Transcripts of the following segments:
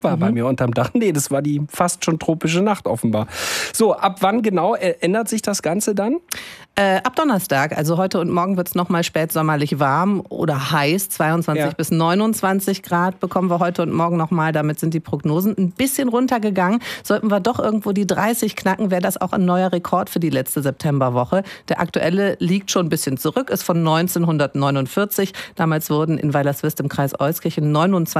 war bei mir unterm Dach. Nee, das war die fast schon tropische Nacht offenbar. So, ab wann genau ändert sich das Ganze dann? Ab Donnerstag, also heute und morgen wird es nochmal spätsommerlich warm oder heiß, 22 bis 29 Grad bekommen wir heute und morgen nochmal. Damit sind die Prognosen ein bisschen runtergegangen. Sollten wir doch irgendwo die 30 knacken, wäre das auch ein neuer Rekord für die letzte Septemberwoche. Der aktuelle liegt schon ein bisschen zurück, ist von 1949. Damals wurden in Weilerswist im Kreis Euskirchen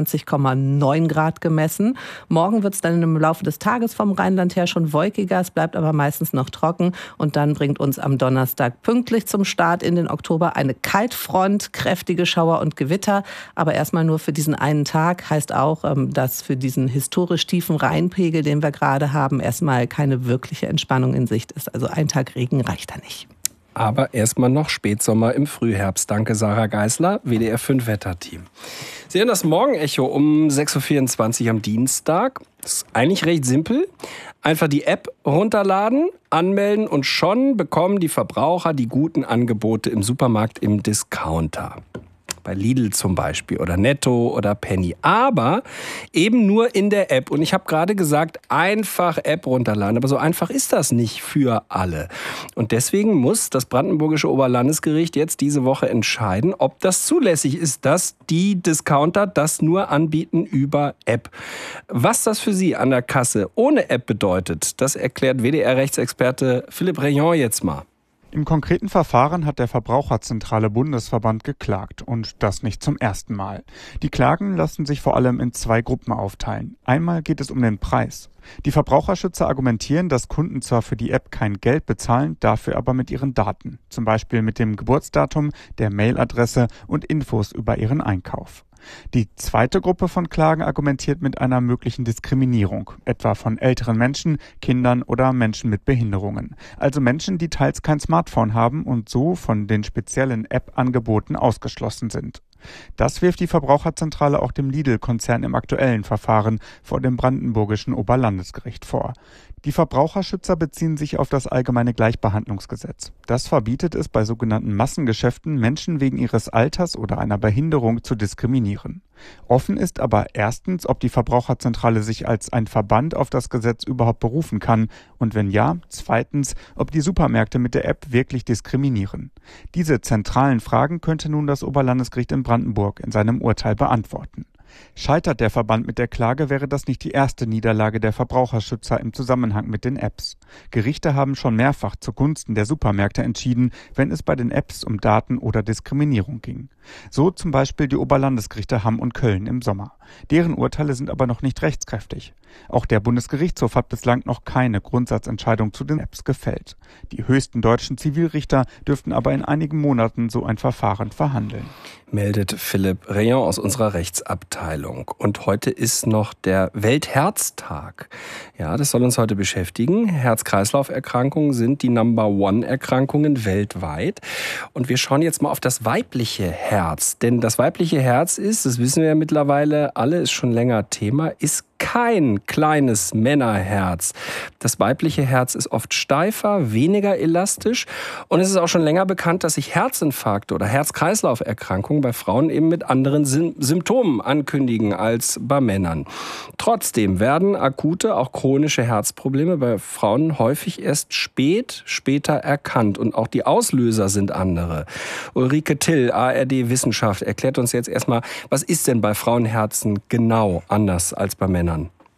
29,9 Grad gemessen. Morgen wird es dann im Laufe des Tages vom Rheinland her schon wolkiger, es bleibt aber meistens noch trocken und dann bringt uns am Donnerstag pünktlich zum Start in den Oktober eine Kaltfront, kräftige Schauer und Gewitter, aber erstmal nur für diesen einen Tag. Heißt auch, dass für diesen historisch tiefen Rheinpegel, den wir gerade haben, erstmal keine wirkliche Entspannung in Sicht ist. Also ein Tag Regen reicht da nicht. Aber erstmal noch Spätsommer im Frühherbst. Danke, Sarah Geisler, WDR 5 Wetterteam. Sie hören das Morgenecho um 6.24 Uhr am Dienstag. Das ist eigentlich recht simpel. Einfach die App runterladen, anmelden und schon bekommen die Verbraucher die guten Angebote im Supermarkt im Discounter. Bei Lidl zum Beispiel oder Netto oder Penny. Aber eben nur in der App. Und ich habe gerade gesagt, einfach App runterladen. Aber so einfach ist das nicht für alle. Und deswegen muss das Brandenburgische Oberlandesgericht jetzt diese Woche entscheiden, ob das zulässig ist, dass die Discounter das nur anbieten über App. Was das für Sie an der Kasse ohne App bedeutet, das erklärt WDR-Rechtsexperte Philipp Rayon jetzt mal. Im konkreten Verfahren hat der Verbraucherzentrale Bundesverband geklagt und das nicht zum ersten Mal. Die Klagen lassen sich vor allem in zwei Gruppen aufteilen. Einmal geht es um den Preis. Die Verbraucherschützer argumentieren, dass Kunden zwar für die App kein Geld bezahlen, dafür aber mit ihren Daten. Zum Beispiel mit dem Geburtsdatum, der Mailadresse und Infos über ihren Einkauf. Die zweite Gruppe von Klagen argumentiert mit einer möglichen Diskriminierung, etwa von älteren Menschen, Kindern oder Menschen mit Behinderungen. Also Menschen, die teils kein Smartphone haben und so von den speziellen App-Angeboten ausgeschlossen sind. Das wirft die Verbraucherzentrale auch dem Lidl-Konzern im aktuellen Verfahren vor dem Brandenburgischen Oberlandesgericht vor. Die Verbraucherschützer beziehen sich auf das Allgemeine Gleichbehandlungsgesetz. Das verbietet es, bei sogenannten Massengeschäften Menschen wegen ihres Alters oder einer Behinderung zu diskriminieren. Offen ist aber erstens, ob die Verbraucherzentrale sich als ein Verband auf das Gesetz überhaupt berufen kann und wenn ja, zweitens, ob die Supermärkte mit der App wirklich diskriminieren. Diese zentralen Fragen könnte nun das Oberlandesgericht in Brandenburg in seinem Urteil beantworten. Scheitert der Verband mit der Klage, wäre das nicht die erste Niederlage der Verbraucherschützer im Zusammenhang mit den Apps. Gerichte haben schon mehrfach zugunsten der Supermärkte entschieden, wenn es bei den Apps um Daten oder Diskriminierung ging. So zum Beispiel die Oberlandesgerichte Hamm und Köln im Sommer. Deren Urteile sind aber noch nicht rechtskräftig. Auch der Bundesgerichtshof hat bislang noch keine Grundsatzentscheidung zu den Apps gefällt. Die höchsten deutschen Zivilrichter dürften aber in einigen Monaten so ein Verfahren verhandeln. Meldet Philipp Rayon aus unserer Rechtsabteilung. Und heute ist noch der Weltherztag. Ja, das soll uns heute beschäftigen. Herz-Kreislauf-Erkrankungen sind die Number-One-Erkrankungen weltweit. Und wir schauen jetzt mal auf das weibliche Herz. Denn das weibliche Herz ist, das wissen wir ja mittlerweile alle, ist schon länger Thema, ist kein kleines Männerherz. Das weibliche Herz ist oft steifer, weniger elastisch und es ist auch schon länger bekannt, dass sich Herzinfarkte oder Herz-Kreislauf-Erkrankungen bei Frauen eben mit anderen Symptomen ankündigen als bei Männern. Trotzdem werden akute, auch chronische Herzprobleme bei Frauen häufig erst später erkannt und auch die Auslöser sind andere. Ulrike Till, ARD Wissenschaft, erklärt uns jetzt erstmal, was ist denn bei Frauenherzen genau anders als bei Männern?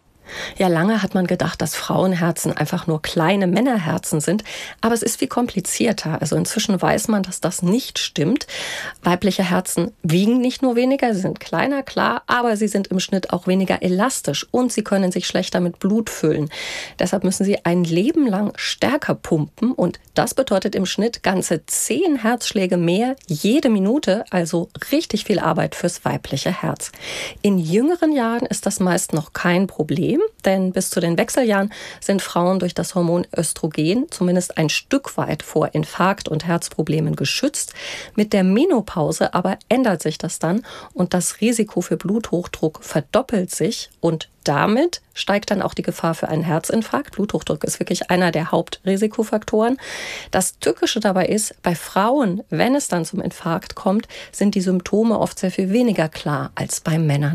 Ja, lange hat man gedacht, dass Frauenherzen einfach nur kleine Männerherzen sind. Aber es ist viel komplizierter. Also inzwischen weiß man, dass das nicht stimmt. Weibliche Herzen wiegen nicht nur weniger, sie sind kleiner, klar, aber sie sind im Schnitt auch weniger elastisch und sie können sich schlechter mit Blut füllen. Deshalb müssen sie ein Leben lang stärker pumpen und das bedeutet im Schnitt ganze 10 Herzschläge mehr jede Minute, also richtig viel Arbeit fürs weibliche Herz. In jüngeren Jahren ist das meist noch kein Problem. Denn bis zu den Wechseljahren sind Frauen durch das Hormon Östrogen zumindest ein Stück weit vor Infarkt und Herzproblemen geschützt. Mit der Menopause aber ändert sich das dann und das Risiko für Bluthochdruck verdoppelt sich und damit steigt dann auch die Gefahr für einen Herzinfarkt. Bluthochdruck ist wirklich einer der Hauptrisikofaktoren. Das Tückische dabei ist, bei Frauen, wenn es dann zum Infarkt kommt, sind die Symptome oft sehr viel weniger klar als bei Männern.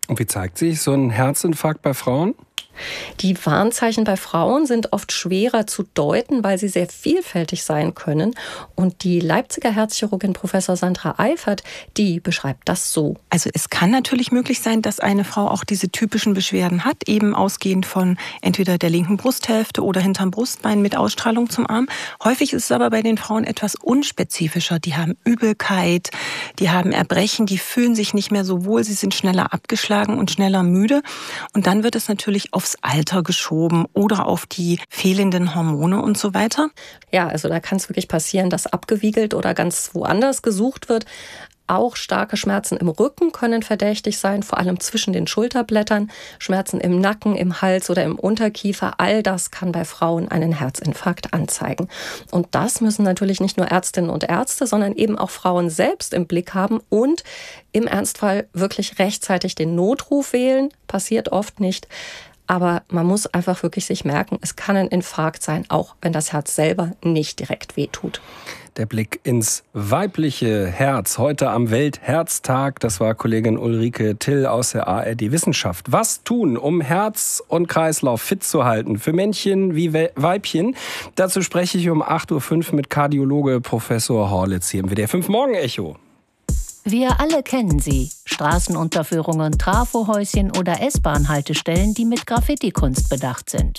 Und wie zeigt sich so ein Herzinfarkt bei Frauen? Die Warnzeichen bei Frauen sind oft schwerer zu deuten, weil sie sehr vielfältig sein können. Und die Leipziger Herzchirurgin Professor Sandra Eifert, die beschreibt das so. Also es kann natürlich möglich sein, dass eine Frau auch diese typischen Beschwerden hat, eben ausgehend von entweder der linken Brusthälfte oder hinterm Brustbein mit Ausstrahlung zum Arm. Häufig ist es aber bei den Frauen etwas unspezifischer. Die haben Übelkeit, die haben Erbrechen, die fühlen sich nicht mehr so wohl, sie sind schneller abgeschlagen und schneller müde. Und dann wird es natürlich aufs Alter geschoben oder auf die fehlenden Hormone und so weiter. Ja, also da kann es wirklich passieren, dass abgewiegelt oder ganz woanders gesucht wird. Auch starke Schmerzen im Rücken können verdächtig sein, vor allem zwischen den Schulterblättern. Schmerzen im Nacken, im Hals oder im Unterkiefer, all das kann bei Frauen einen Herzinfarkt anzeigen. Und das müssen natürlich nicht nur Ärztinnen und Ärzte, sondern eben auch Frauen selbst im Blick haben und im Ernstfall wirklich rechtzeitig den Notruf wählen. Passiert oft nicht. Aber man muss einfach wirklich sich merken, es kann ein Infarkt sein, auch wenn das Herz selber nicht direkt wehtut. Der Blick ins weibliche Herz heute am Weltherztag. Das war Kollegin Ulrike Till aus der ARD Wissenschaft. Was tun, um Herz und Kreislauf fit zu halten? Für Männchen wie Weibchen? Dazu spreche ich um 8.05 Uhr mit Kardiologe Professor Horlitz hier im WDR 5 Morgen-Echo. Wir alle kennen sie. Straßenunterführungen, Trafohäuschen oder S-Bahn-Haltestellen, die mit Graffiti-Kunst bedacht sind.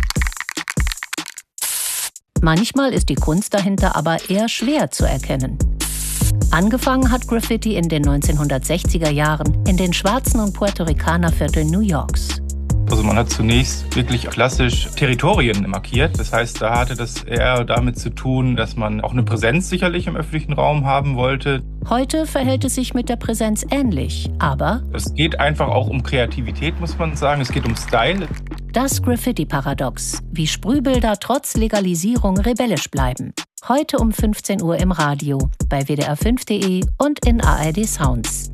Manchmal ist die Kunst dahinter aber eher schwer zu erkennen. Angefangen hat Graffiti in den 1960er Jahren in den schwarzen und Puerto-Ricaner-Vierteln New Yorks. Also man hat zunächst wirklich klassisch Territorien markiert. Das heißt, da hatte das eher damit zu tun, dass man auch eine Präsenz sicherlich im öffentlichen Raum haben wollte. Heute verhält es sich mit der Präsenz ähnlich, aber es geht einfach auch um Kreativität, muss man sagen. Es geht um Style. Das Graffiti-Paradox, wie Sprühbilder trotz Legalisierung rebellisch bleiben. Heute um 15 Uhr im Radio, bei WDR5.de und in ARD Sounds.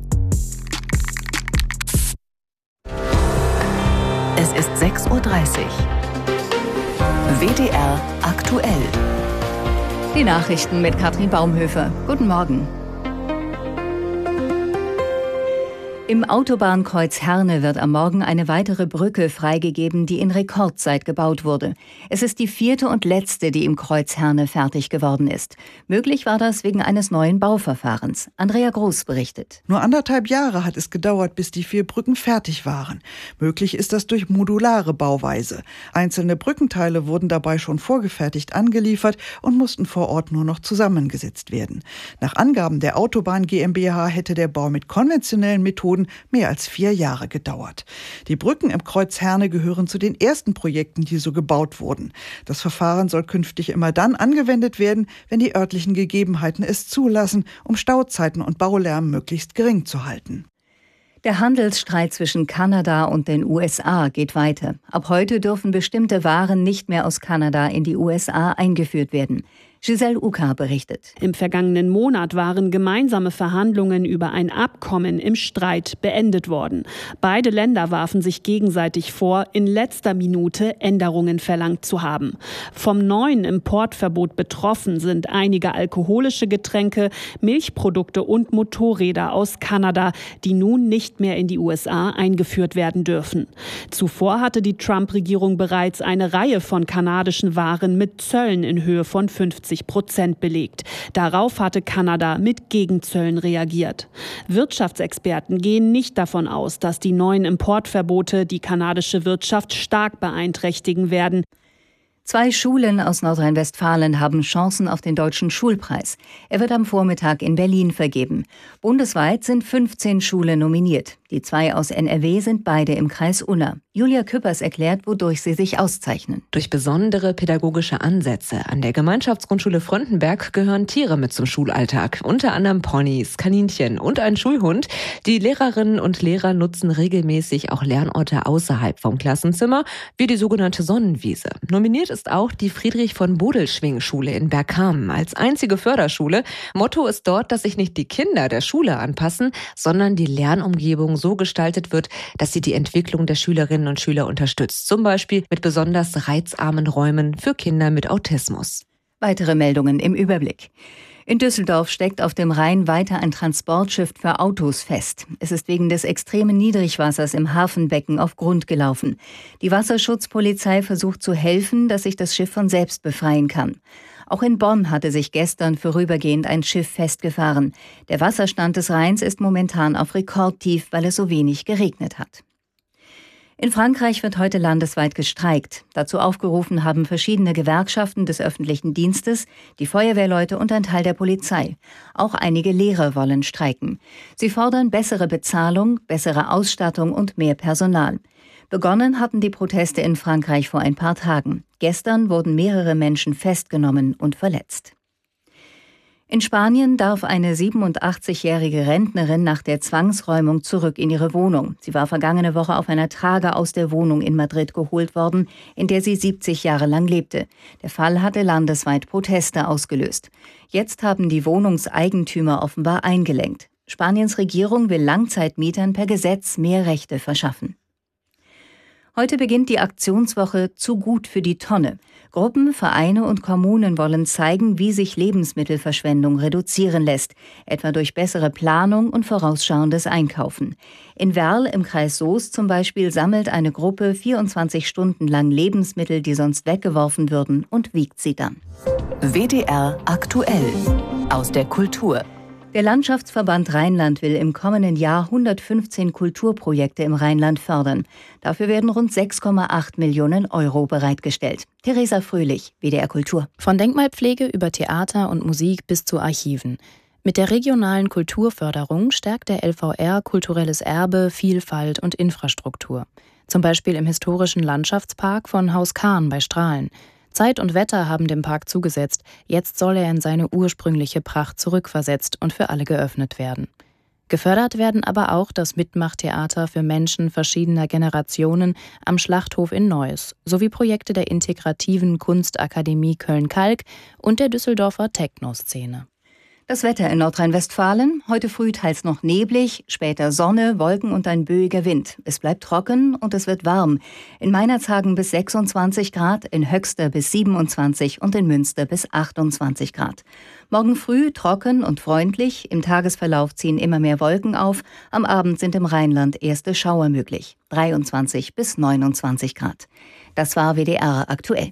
Es ist 6.30 Uhr. WDR aktuell. Die Nachrichten mit Katrin Baumhöfer. Guten Morgen. Im Autobahnkreuz Herne wird am Morgen eine weitere Brücke freigegeben, die in Rekordzeit gebaut wurde. Es ist die 4. und letzte, die im Kreuz Herne fertig geworden ist. Möglich war das wegen eines neuen Bauverfahrens. Andrea Groß berichtet. Nur 1,5 Jahre hat es gedauert, bis die 4 Brücken fertig waren. Möglich ist das durch modulare Bauweise. Einzelne Brückenteile wurden dabei schon vorgefertigt angeliefert und mussten vor Ort nur noch zusammengesetzt werden. Nach Angaben der Autobahn GmbH hätte der Bau mit konventionellen Methoden mehr als 4 Jahre gedauert. Die Brücken im Kreuz Herne gehören zu den ersten Projekten, die so gebaut wurden. Das Verfahren soll künftig immer dann angewendet werden, wenn die örtlichen Gegebenheiten es zulassen, um Stauzeiten und Baulärm möglichst gering zu halten. Der Handelsstreit zwischen Kanada und den USA geht weiter. Ab heute dürfen bestimmte Waren nicht mehr aus Kanada in die USA eingeführt werden. Giselle Uka berichtet. Im vergangenen Monat waren gemeinsame Verhandlungen über ein Abkommen im Streit beendet worden. Beide Länder warfen sich gegenseitig vor, in letzter Minute Änderungen verlangt zu haben. Vom neuen Importverbot betroffen sind einige alkoholische Getränke, Milchprodukte und Motorräder aus Kanada, die nun nicht mehr in die USA eingeführt werden dürfen. Zuvor hatte die Trump-Regierung bereits eine Reihe von kanadischen Waren mit Zöllen in Höhe von 50% belegt. Darauf hatte Kanada mit Gegenzöllen reagiert. Wirtschaftsexperten gehen nicht davon aus, dass die neuen Importverbote die kanadische Wirtschaft stark beeinträchtigen werden. 2 Schulen aus Nordrhein-Westfalen haben Chancen auf den Deutschen Schulpreis. Er wird am Vormittag in Berlin vergeben. Bundesweit sind 15 Schulen nominiert. Die 2 aus NRW sind beide im Kreis Unna. Julia Küppers erklärt, wodurch sie sich auszeichnen. Durch besondere pädagogische Ansätze. An der Gemeinschaftsgrundschule Fröndenberg gehören Tiere mit zum Schulalltag. Unter anderem Ponys, Kaninchen und ein Schulhund. Die Lehrerinnen und Lehrer nutzen regelmäßig auch Lernorte außerhalb vom Klassenzimmer, wie die sogenannte Sonnenwiese. Nominiert ist auch die Friedrich-von-Bodelschwing-Schule in Bergkamen als einzige Förderschule. Motto ist dort, dass sich nicht die Kinder der Schule anpassen, sondern die Lernumgebung so gestaltet wird, dass sie die Entwicklung der Schülerinnen und Schüler unterstützt. Zum Beispiel mit besonders reizarmen Räumen für Kinder mit Autismus. Weitere Meldungen im Überblick. In Düsseldorf steckt auf dem Rhein weiter ein Transportschiff für Autos fest. Es ist wegen des extremen Niedrigwassers im Hafenbecken auf Grund gelaufen. Die Wasserschutzpolizei versucht zu helfen, dass sich das Schiff von selbst befreien kann. Auch in Bonn hatte sich gestern vorübergehend ein Schiff festgefahren. Der Wasserstand des Rheins ist momentan auf Rekordtief, weil es so wenig geregnet hat. In Frankreich wird heute landesweit gestreikt. Dazu aufgerufen haben verschiedene Gewerkschaften des öffentlichen Dienstes, die Feuerwehrleute und ein Teil der Polizei. Auch einige Lehrer wollen streiken. Sie fordern bessere Bezahlung, bessere Ausstattung und mehr Personal. Begonnen hatten die Proteste in Frankreich vor ein paar Tagen. Gestern wurden mehrere Menschen festgenommen und verletzt. In Spanien darf eine 87-jährige Rentnerin nach der Zwangsräumung zurück in ihre Wohnung. Sie war vergangene Woche auf einer Trage aus der Wohnung in Madrid geholt worden, in der sie 70 Jahre lang lebte. Der Fall hatte landesweit Proteste ausgelöst. Jetzt haben die Wohnungseigentümer offenbar eingelenkt. Spaniens Regierung will Langzeitmietern per Gesetz mehr Rechte verschaffen. Heute beginnt die Aktionswoche Zu gut für die Tonne. Gruppen, Vereine und Kommunen wollen zeigen, wie sich Lebensmittelverschwendung reduzieren lässt, etwa durch bessere Planung und vorausschauendes Einkaufen. In Werl im Kreis Soest zum Beispiel sammelt eine Gruppe 24 Stunden lang Lebensmittel, die sonst weggeworfen würden, und wiegt sie dann. WDR aktuell aus der Kultur. Der Landschaftsverband Rheinland will im kommenden Jahr 115 Kulturprojekte im Rheinland fördern. Dafür werden rund 6,8 Millionen Euro bereitgestellt. Theresa Fröhlich, WDR Kultur. Von Denkmalpflege über Theater und Musik bis zu Archiven. Mit der regionalen Kulturförderung stärkt der LVR kulturelles Erbe, Vielfalt und Infrastruktur. Zum Beispiel im historischen Landschaftspark von Haus Kahn bei Strahlen. Zeit und Wetter haben dem Park zugesetzt. Jetzt soll er in seine ursprüngliche Pracht zurückversetzt und für alle geöffnet werden. Gefördert werden aber auch das Mitmachtheater für Menschen verschiedener Generationen am Schlachthof in Neuss sowie Projekte der integrativen Kunstakademie Köln-Kalk und der Düsseldorfer Techno-Szene. Das Wetter in Nordrhein-Westfalen: heute früh teils noch neblig, später Sonne, Wolken und ein böiger Wind. Es bleibt trocken und es wird warm. In Meinerzhagen bis 26 Grad, in Höxter bis 27 und in Münster bis 28 Grad. Morgen früh trocken und freundlich, im Tagesverlauf ziehen immer mehr Wolken auf. Am Abend sind im Rheinland erste Schauer möglich. 23 bis 29 Grad. Das war WDR aktuell.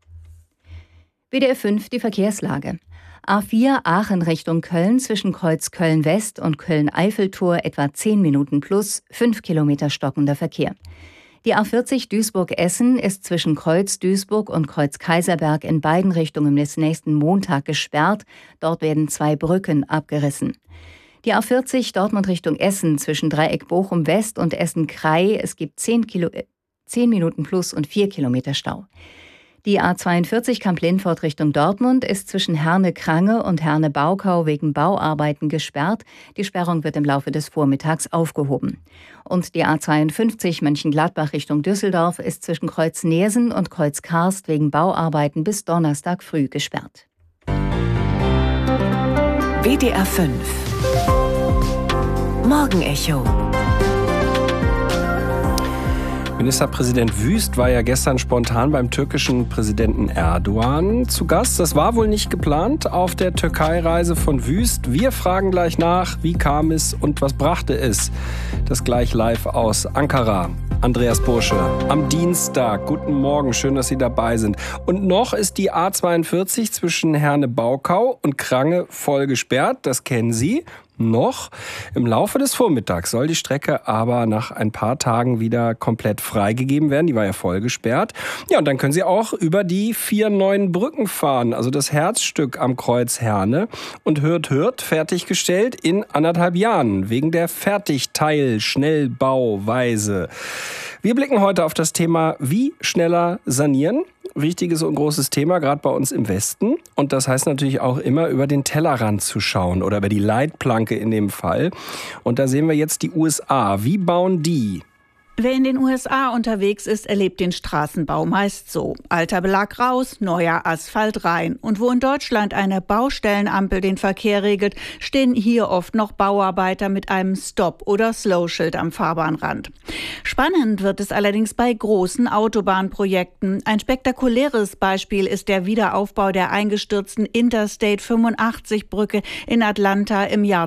WDR 5, die Verkehrslage. A4 Aachen Richtung Köln zwischen Kreuz Köln-West und Köln-Eiffeltor etwa 10 Minuten plus, 5 Kilometer stockender Verkehr. Die A40 Duisburg-Essen ist zwischen Kreuz Duisburg und Kreuz Kaiserberg in beiden Richtungen bis nächsten Montag gesperrt. Dort werden 2 Brücken abgerissen. Die A40 Dortmund Richtung Essen zwischen Dreieck Bochum-West und Essen-Krei. Es gibt 10 Minuten plus und 4 Kilometer Stau. Die A42 Kamp-Lindfort Richtung Dortmund ist zwischen Herne-Krange und Herne-Baukau wegen Bauarbeiten gesperrt. Die Sperrung wird im Laufe des Vormittags aufgehoben. Und die A52 Mönchengladbach Richtung Düsseldorf ist zwischen Kreuz Neersen und Kreuz Karst wegen Bauarbeiten bis Donnerstag früh gesperrt. WDR 5 Morgenecho. Ministerpräsident Wüst war ja gestern spontan beim türkischen Präsidenten Erdogan zu Gast. Das war wohl nicht geplant auf der Türkei-Reise von Wüst. Wir fragen gleich nach, wie kam es und was brachte es? Das gleich live aus Ankara. Andreas Bursche am Dienstag. Guten Morgen, schön, dass Sie dabei sind. Und noch ist die A42 zwischen Herne-Baukau und Krange voll gesperrt. Das kennen Sie. Noch. Im Laufe des Vormittags soll die Strecke aber nach ein paar Tagen wieder komplett freigegeben werden. Die war ja voll gesperrt. Ja, und dann können Sie auch über die 4 neuen Brücken fahren. Also das Herzstück am Kreuz Herne. Und hört, fertiggestellt in 1,5 Jahren. Wegen der Fertigteil-Schnellbauweise. Wir blicken heute auf das Thema, wie schneller sanieren. Wichtiges und großes Thema, gerade bei uns im Westen. Und das heißt natürlich auch immer, über den Tellerrand zu schauen oder über die Leitplanke in dem Fall. Und da sehen wir jetzt die USA. Wie bauen die Wer in den USA unterwegs ist, erlebt den Straßenbau meist so. Alter Belag raus, neuer Asphalt rein. Und wo in Deutschland eine Baustellenampel den Verkehr regelt, stehen hier oft noch Bauarbeiter mit einem Stop- oder Slow-Schild am Fahrbahnrand. Spannend wird es allerdings bei großen Autobahnprojekten. Ein spektakuläres Beispiel ist der Wiederaufbau der eingestürzten Interstate 85-Brücke in Atlanta im Jahr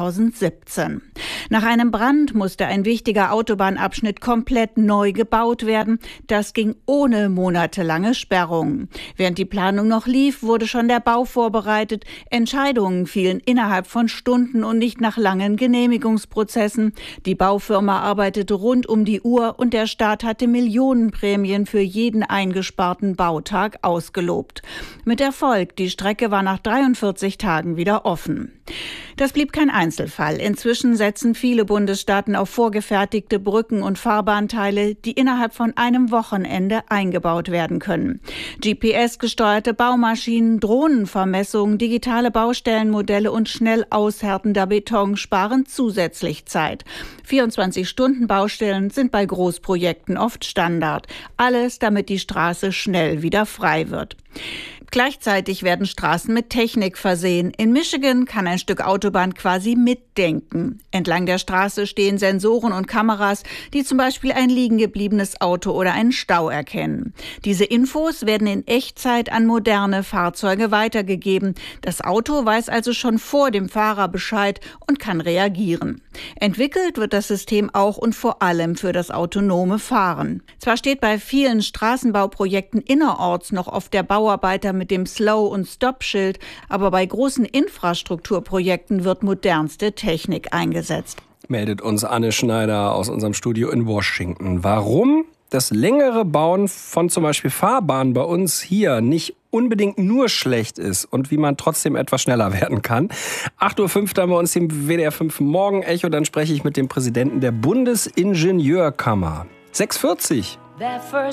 2017. Nach einem Brand musste ein wichtiger Autobahnabschnitt komplett neu gebaut werden. Das ging ohne monatelange Sperrungen. Während die Planung noch lief, wurde schon der Bau vorbereitet. Entscheidungen fielen innerhalb von Stunden und nicht nach langen Genehmigungsprozessen. Die Baufirma arbeitete rund um die Uhr und der Staat hatte Millionenprämien für jeden eingesparten Bautag ausgelobt. Mit Erfolg, die Strecke war nach 43 Tagen wieder offen. Das blieb kein Einzelfall. Inzwischen setzen viele Bundesstaaten auf vorgefertigte Brücken und Fahrbahnteile, die innerhalb von einem Wochenende eingebaut werden können. GPS-gesteuerte Baumaschinen, Drohnenvermessungen, digitale Baustellenmodelle und schnell aushärtender Beton sparen zusätzlich Zeit. 24-Stunden-Baustellen sind bei Großprojekten oft Standard. Alles, damit die Straße schnell wieder frei wird. Gleichzeitig werden Straßen mit Technik versehen. In Michigan kann ein Stück Autobahn quasi mitdenken. Entlang der Straße stehen Sensoren und Kameras, die zum Beispiel ein liegen gebliebenes Auto oder einen Stau erkennen. Diese Infos werden in Echtzeit an moderne Fahrzeuge weitergegeben. Das Auto weiß also schon vor dem Fahrer Bescheid und kann reagieren. Entwickelt wird das System auch und vor allem für das autonome Fahren. Zwar steht bei vielen Straßenbauprojekten innerorts noch oft der Bauarbeiter mit dem Slow- und Stop-Schild, aber bei großen Infrastrukturprojekten wird modernste Technik eingesetzt. Meldet uns Anne Schneider aus unserem Studio in Washington. Warum das längere Bauen von zum Beispiel Fahrbahnen bei uns hier nicht unbedingt nur schlecht ist und wie man trotzdem etwas schneller werden kann. 8.05 Uhr haben wir uns im WDR 5 Morgen-Echo. Dann spreche ich mit dem Präsidenten der Bundesingenieurkammer. 6:40.